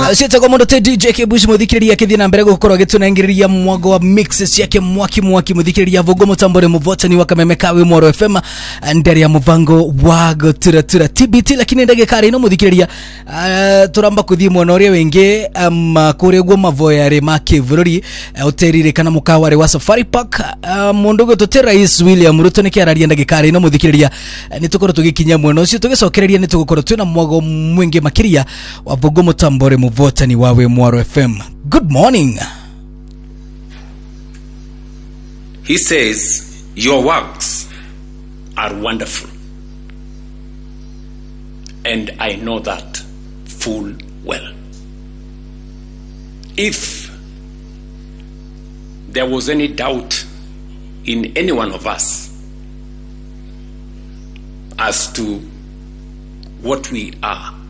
Sita kwa mondo te DJ Kebushi muthikiriria kithina mbere gukorwo gitunengiriria mwago wa mixes yake mwaki muthikiriria vogo mutambore muvotani wa Kameme Kawe Moro FM ndari ya muvango wa gotura TBT. Lakini ndege kare ino muthikiriria turamba kuthii mwana uria wenge kure gwo mavoya re make vururi uterire kana mukaware wa Safari Park mundu go totera Rais William Ruto ni kiararia ndege kare ino muthikiriria nitukoro tugikinya mwana ucio tugicokereria nitugukorwo twina mwago mwingi makiria wa vogo mutambore muvotani wawe Moro FM. Good morning. He says, your works are wonderful. And I know that full well. If there was any doubt in any one of us as to what we are,